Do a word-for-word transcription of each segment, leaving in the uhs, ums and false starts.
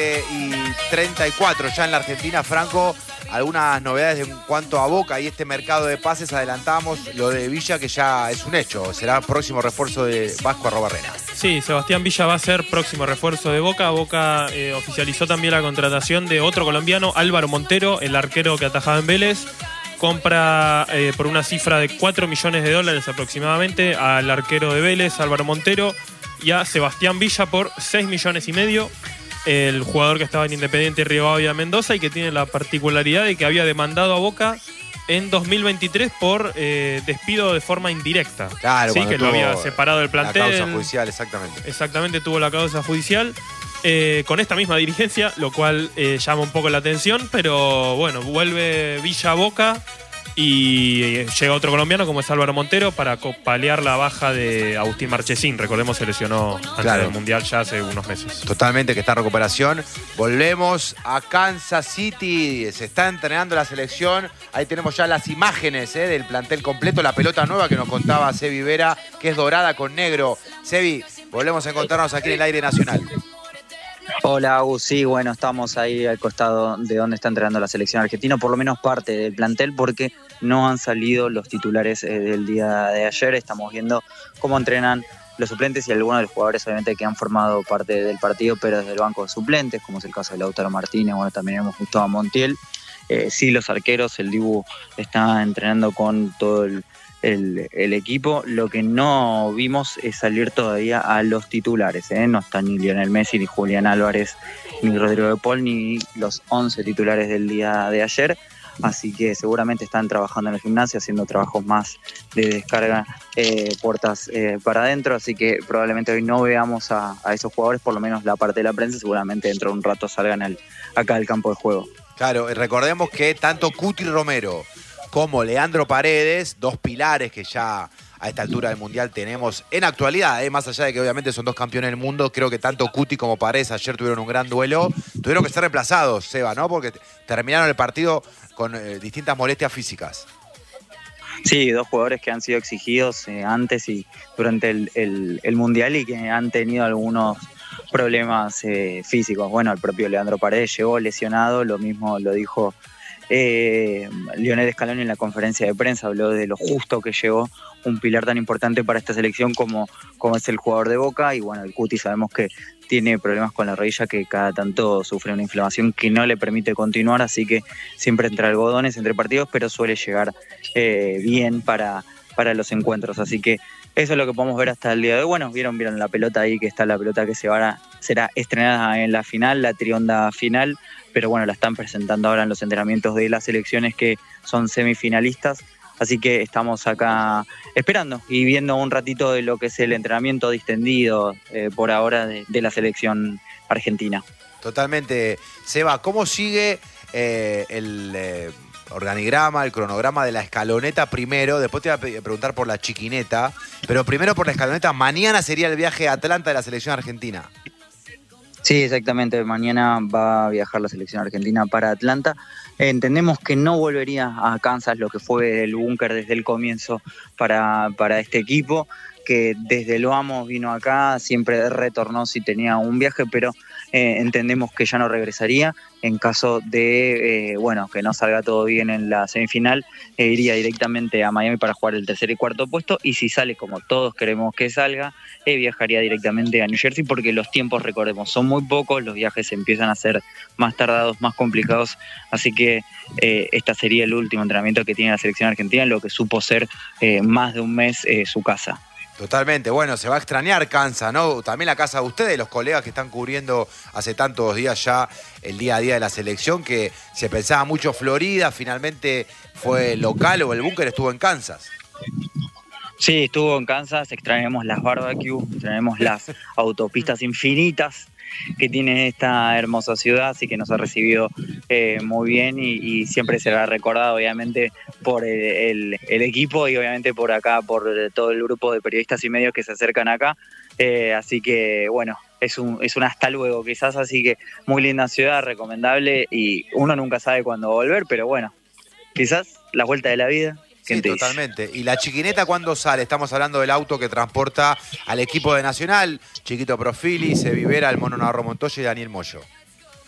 siete y treinta y cuatro ya en la Argentina, Franco. Algunas novedades en cuanto a Boca y este mercado de pases. Adelantamos lo de Villa, que ya es un hecho. Será próximo refuerzo de Vasco Arrobarrena. Sí, Sebastián Villa va a ser próximo refuerzo de Boca. Boca eh, oficializó también la contratación de otro colombiano, Álvaro Montero, el arquero que atajaba en Vélez. Compra eh, por una cifra de cuatro millones de dólares aproximadamente al arquero de Vélez, Álvaro Montero, y a Sebastián Villa por seis millones y medio. El jugador que estaba en Independiente Rivadavia Mendoza y que tiene la particularidad de que había demandado a Boca en dos mil veintitrés por eh, despido de forma indirecta. Claro, sí, que lo había separado del plantel. La causa judicial, exactamente. Exactamente, tuvo la causa judicial eh, con esta misma dirigencia, lo cual eh, llama un poco la atención, pero bueno, vuelve Villa a Boca y eh, llega otro colombiano como es Álvaro Montero para paliar la baja de Agustín Marchesín. Recordemos, se lesionó antes Claro. del Mundial ya hace unos meses. Totalmente, que está en recuperación. Volvemos a Kansas City. Se está entrenando la selección. Ahí tenemos ya las imágenes eh, del plantel completo. La pelota nueva que nos contaba Sebi Vera, que es dorada con negro. Sebi, volvemos a encontrarnos aquí en el aire nacional. Hola, Agus. Sí, bueno, estamos ahí al costado de donde está entrenando la selección argentina, por lo menos parte del plantel, porque no han salido los titulares eh, del día de ayer. Estamos viendo cómo entrenan los suplentes y algunos de los jugadores, obviamente, que han formado parte del partido, pero desde el banco de suplentes, como es el caso de Lautaro Martínez. Bueno, también hemos visto a Montiel. Eh, sí, los arqueros, el Dibu está entrenando con todo el El, el equipo. Lo que no vimos es salir todavía a los titulares, ¿eh? No está ni Lionel Messi, ni Julián Álvarez, ni Rodrigo de Paul, ni los once titulares del día de ayer, así que seguramente están trabajando en el gimnasio, haciendo trabajos más de descarga, eh, puertas eh, para adentro, así que probablemente hoy no veamos a, a esos jugadores, por lo menos la parte de la prensa. Seguramente dentro de un rato salgan al, acá al campo de juego. Claro, recordemos que tanto Cuti Romero como Leandro Paredes, dos pilares que ya a esta altura del Mundial tenemos en actualidad, ¿eh? Más allá de que obviamente son dos campeones del mundo, creo que tanto Cuti como Paredes ayer tuvieron un gran duelo, tuvieron que ser reemplazados, Seba, ¿no? Porque terminaron el partido con eh, distintas molestias físicas. Sí, dos jugadores que han sido exigidos eh, antes y durante el, el, el Mundial y que han tenido algunos problemas eh, físicos. Bueno, el propio Leandro Paredes llegó lesionado, lo mismo lo dijo Eh, Lionel Scaloni en la conferencia de prensa, habló de lo justo que llegó un pilar tan importante para esta selección como, como es el jugador de Boca. Y bueno, el Cuti sabemos que tiene problemas con la rodilla, que cada tanto sufre una inflamación que no le permite continuar, así que siempre entre algodones, entre partidos, pero suele llegar eh, bien para, para los encuentros, así que eso es lo que podemos ver hasta el día de hoy. Bueno, vieron, vieron la pelota ahí, que está la pelota que se va a, será estrenada en la final, la trionda final, pero bueno, la están presentando ahora en los entrenamientos de las selecciones que son semifinalistas, así que estamos acá esperando y viendo un ratito de lo que es el entrenamiento distendido eh, por ahora de, de la selección argentina. Totalmente. Seba, ¿cómo sigue eh, el eh, organigrama, el cronograma de la escaloneta primero? Después te voy a preguntar por la chiquineta, pero primero por la escaloneta. Mañana sería el viaje a Atlanta de la selección argentina. Sí, exactamente. Mañana va a viajar la selección argentina para Atlanta. Entendemos que no volvería a Kansas, lo que fue el búnker desde el comienzo para, para este equipo, que desde lo amo vino acá, siempre retornó si tenía un viaje, pero eh, entendemos que ya no regresaría. En caso de, eh, bueno, que no salga todo bien en la semifinal, eh, iría directamente a Miami para jugar el tercer y cuarto puesto, y si sale como todos queremos que salga, eh, viajaría directamente a New Jersey, porque los tiempos, recordemos, son muy pocos, los viajes empiezan a ser más tardados, más complicados, así que eh, este sería el último entrenamiento que tiene la selección argentina, lo que supo ser eh, más de un mes eh, su casa. Totalmente. Bueno, se va a extrañar Kansas, ¿no? También la casa de ustedes, los colegas que están cubriendo hace tantos días ya el día a día de la selección, que se pensaba mucho Florida, finalmente fue local, o el búnker estuvo en Kansas. Sí, estuvo en Kansas, extrañamos las barbecues, extrañamos las autopistas infinitas que tiene esta hermosa ciudad, así que nos ha recibido eh, muy bien y, y siempre será recordado obviamente por el, el, el equipo y obviamente por acá, por todo el grupo de periodistas y medios que se acercan acá, eh, así que bueno, es un, es un hasta luego quizás, así que muy linda ciudad, recomendable, y uno nunca sabe cuándo volver, pero bueno, quizás la vuelta de la vida. Sí, totalmente. ¿Y la chiquineta cuándo sale? Estamos hablando del auto que transporta al equipo de Nacional, Chiquito Profili, Sebi Vera, el Mono Navarro Montoya y Daniel Moyo.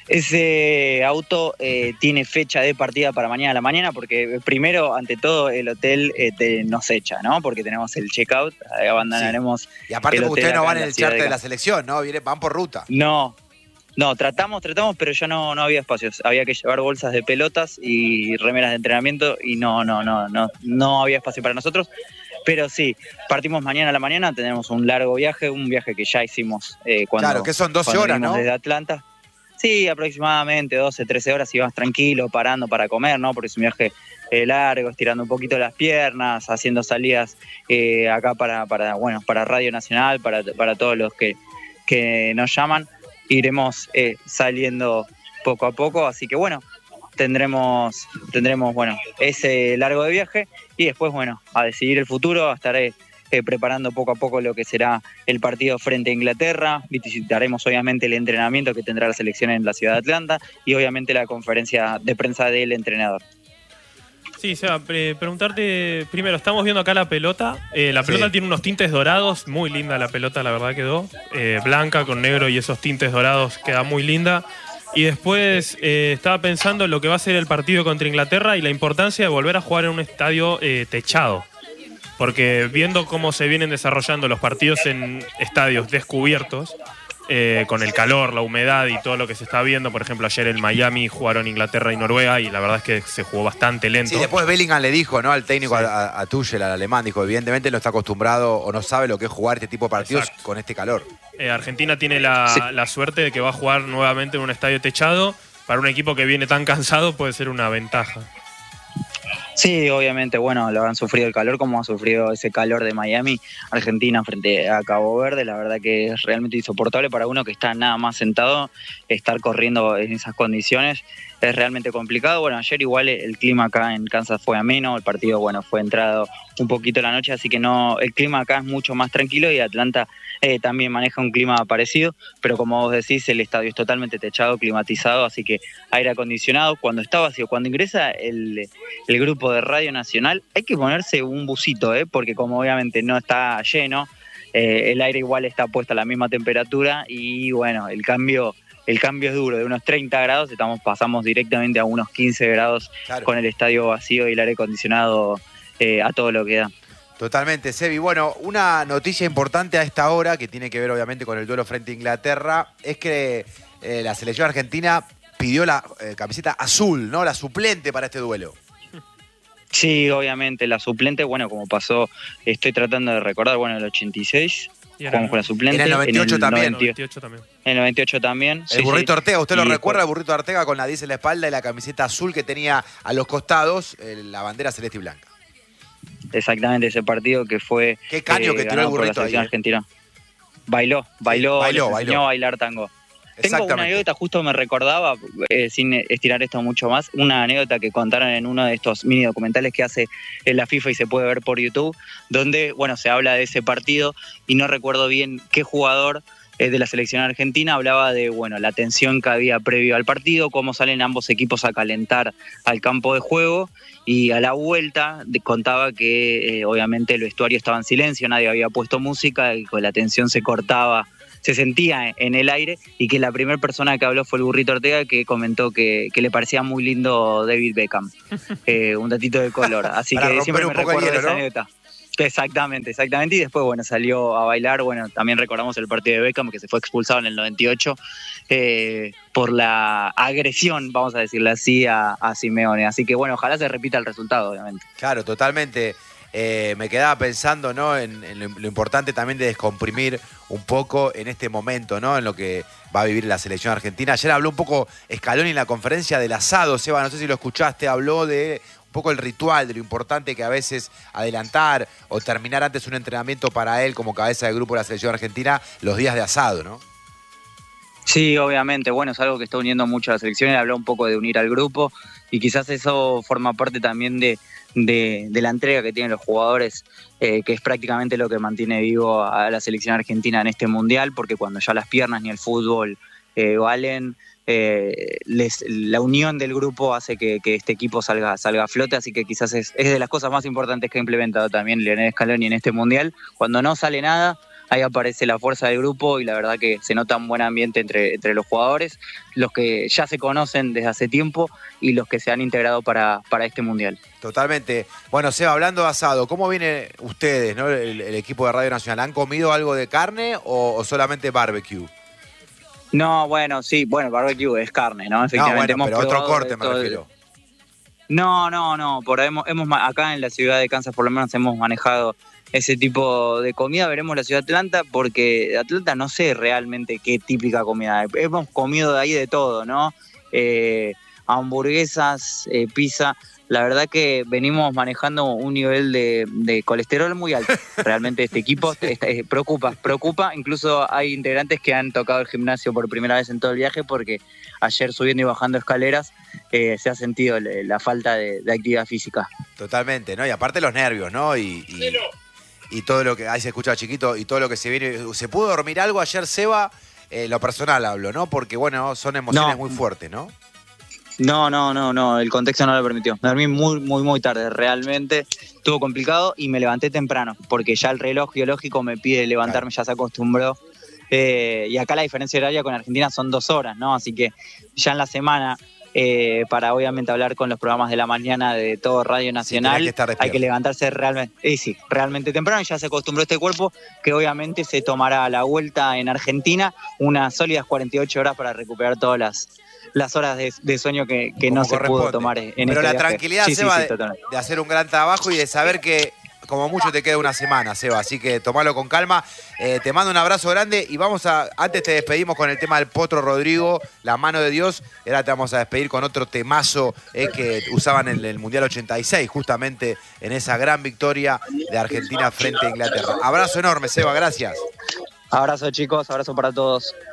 Ese auto eh, tiene fecha de partida para mañana a la mañana, porque primero, ante todo, el hotel eh, te, nos echa, ¿no? Porque tenemos el checkout, abandonaremos. Sí. Y aparte, el porque ustedes no van en el charter de, de la selección, ¿no? Vienen, van por ruta. No, no, tratamos, tratamos, pero ya no, no había espacios. Había que llevar bolsas de pelotas y remeras de entrenamiento y no, no, no, no, no había espacio para nosotros. Pero sí, partimos mañana a la mañana, tenemos un largo viaje, un viaje que ya hicimos eh, cuando. Claro, que son doce horas, ¿no? Desde Atlanta. Sí, aproximadamente doce, trece horas, y vas tranquilo, parando para comer, ¿no? Porque es un viaje eh, largo, estirando un poquito las piernas, haciendo salidas eh, acá para, para, bueno, para Radio Nacional, para, para todos los que, que nos llaman. Iremos eh, saliendo poco a poco, así que bueno, tendremos, tendremos bueno, ese largo de viaje y después, bueno, a decidir el futuro, estaré Eh, preparando poco a poco lo que será el partido frente a Inglaterra. Visitaremos obviamente el entrenamiento que tendrá la selección en la ciudad de Atlanta y obviamente la conferencia de prensa del entrenador. Sí, Seba, pre preguntarte primero, estamos viendo acá la pelota. Eh, la pelota sí. tiene unos tintes dorados, muy linda la pelota, la verdad quedó. Eh, blanca con negro y esos tintes dorados, queda muy linda. Y después eh, estaba pensando en lo que va a ser el partido contra Inglaterra y la importancia de volver a jugar en un estadio eh, techado. Porque viendo cómo se vienen desarrollando los partidos en estadios descubiertos, eh, con el calor, la humedad y todo lo que se está viendo, por ejemplo, ayer en Miami jugaron Inglaterra y Noruega y la verdad es que se jugó bastante lento. Sí, después Bellingham le dijo, ¿no? Al técnico, sí. a, a Tuchel, al alemán, dijo, evidentemente no está acostumbrado o no sabe lo que es jugar este tipo de partidos. Exacto. Con este calor. Eh, Argentina tiene la, sí. la suerte de que va a jugar nuevamente en un estadio techado. Para un equipo que viene tan cansado puede ser una ventaja. Sí, obviamente, bueno, lo han sufrido el calor como ha sufrido ese calor de Miami, Argentina frente a Cabo Verde. La verdad que es realmente insoportable para uno que está nada más sentado, estar corriendo en esas condiciones es realmente complicado. Bueno, ayer igual el clima acá en Kansas fue ameno, el partido, bueno, fue entrado un poquito la noche, así que no, el clima acá es mucho más tranquilo y Atlanta eh, también maneja un clima parecido, pero como vos decís, el estadio es totalmente techado, climatizado, así que aire acondicionado. Cuando está vacío, cuando ingresa el, el grupo de Radio Nacional, hay que ponerse un busito, ¿eh? Porque como obviamente no está lleno, eh, el aire igual está puesto a la misma temperatura y bueno, el cambio... El cambio es duro, de unos treinta grados estamos, pasamos directamente a unos quince grados, claro, con el estadio vacío y el aire acondicionado eh, a todo lo que da. Totalmente, Sebi. Bueno, una noticia importante a esta hora, que tiene que ver obviamente con el duelo frente a Inglaterra, es que eh, la selección argentina pidió la eh, camiseta azul, ¿no? La suplente para este duelo. Sí, obviamente, la suplente, bueno, como pasó, estoy tratando de recordar, bueno, el ochenta y seis... Jugamos con la suplente. En el noventa y ocho en el también. noventa y ocho también. En el noventa y ocho también. El sí, burrito sí. Ortega, ¿usted y lo recuerda? Por... El burrito Ortega con la diez en la espalda y la camiseta azul que tenía a los costados eh, la bandera celeste y blanca. Exactamente, ese partido que fue. Qué caño eh, que tiró el burrito ahí. Argentina. Bailó, bailó, sí, bailó, bailó. Enseñó a bailar tango. Tengo una anécdota, justo me recordaba, eh, sin estirar esto mucho más, una anécdota que contaron en uno de estos mini documentales que hace en la FIFA y se puede ver por YouTube, donde, bueno, se habla de ese partido y no recuerdo bien qué jugador eh, de la selección argentina hablaba de, bueno, la tensión que había previo al partido, cómo salen ambos equipos a calentar al campo de juego y a la vuelta de, contaba que eh, obviamente el vestuario estaba en silencio, nadie había puesto música y con la tensión se cortaba, se sentía en el aire, y que la primera persona que habló fue el burrito Ortega, que comentó que, que le parecía muy lindo David Beckham, eh, un datito de color, así que siempre me recuerdo hielo, esa, ¿no?, anécdota. Exactamente, exactamente, y después, bueno, salió a bailar. Bueno, también recordamos el partido de Beckham, que se fue expulsado en el noventa y ocho eh, por la agresión, vamos a decirle así, a, a Simeone, así que bueno, ojalá se repita el resultado, obviamente. Claro, totalmente. Eh, me quedaba pensando, ¿no?, en, en lo, lo importante también de descomprimir un poco en este momento, ¿no?, en lo que va a vivir la selección argentina. Ayer habló un poco Scaloni en la conferencia del asado, Seba, no sé si lo escuchaste, habló de un poco el ritual, de lo importante que a veces adelantar o terminar antes un entrenamiento para él como cabeza de grupo de la selección argentina, los días de asado, ¿no? Sí, obviamente, bueno, es algo que está uniendo mucho a la selección. Él habló un poco de unir al grupo y quizás eso forma parte también de, de, de la entrega que tienen los jugadores, eh, que es prácticamente lo que mantiene vivo a la selección argentina en este mundial, porque cuando ya las piernas ni el fútbol eh, valen, eh, les, la unión del grupo hace que, que este equipo salga, salga a flote, así que quizás es, es de las cosas más importantes que ha implementado también Lionel Scaloni en este mundial. Cuando no sale nada, ahí aparece la fuerza del grupo y la verdad que se nota un buen ambiente entre, entre los jugadores, los que ya se conocen desde hace tiempo y los que se han integrado para, para este Mundial. Totalmente. Bueno, Seba, hablando de asado, ¿cómo vienen ustedes, ¿no? el, el equipo de Radio Nacional? ¿Han comido algo de carne o, o solamente barbecue? No, bueno, sí, bueno, barbecue es carne, ¿no? No, Efectivamente, bueno, hemos pero otro probado corte me todo- refiero. No, no, no, por ahí hemos, hemos ma- acá en la ciudad de Kansas por lo menos hemos manejado ese tipo de comida. Veremos la ciudad de Atlanta, porque de Atlanta no sé realmente qué típica comida. Hemos comido de ahí de todo, ¿no? Eh, hamburguesas, eh, pizza. La verdad que venimos manejando un nivel de, de colesterol muy alto. Realmente este equipo está- eh, preocupa, preocupa. Incluso hay integrantes que han tocado el gimnasio por primera vez en todo el viaje, porque ayer subiendo y bajando escaleras eh, se ha sentido le- la falta de, de actividad física. Totalmente, ¿no? Y aparte los nervios, ¿no? Y, y, y todo lo que... Ahí se escucha chiquito y todo lo que se viene... ¿Se pudo dormir algo ayer, Seba? Eh, lo personal hablo, ¿no? Porque, bueno, son emociones No. muy fuertes, ¿no? No, no, no, no, el contexto no lo permitió. Me dormí muy, muy, muy tarde, realmente estuvo complicado y me levanté temprano, porque ya el reloj biológico me pide levantarme, ya se acostumbró. Eh, y acá la diferencia horaria con Argentina son dos horas, ¿no? Así que ya en la semana, eh, para obviamente hablar con los programas de la mañana de todo Radio Nacional, tenés que estar despierto. hay que levantarse realmente, eh, sí, realmente temprano, y ya se acostumbró este cuerpo, que obviamente se tomará a la vuelta en Argentina unas sólidas cuarenta y ocho horas para recuperar todas las las horas de, de sueño que, que Como no se pudo corresponde. tomar en Pero este la viaje. tranquilidad, Sí, sí, Seba, sí, de, totalmente. de hacer un gran trabajo y de saber que como mucho te queda una semana, Seba. Así que tomalo con calma. Eh, te mando un abrazo grande y vamos a... Antes te despedimos con el tema del Potro Rodrigo, La Mano de Dios. Y ahora te vamos a despedir con otro temazo eh, que usaban en el Mundial ochenta y seis, justamente en esa gran victoria de Argentina frente a Inglaterra. Abrazo enorme, Seba. Gracias. Abrazo, chicos, abrazo para todos.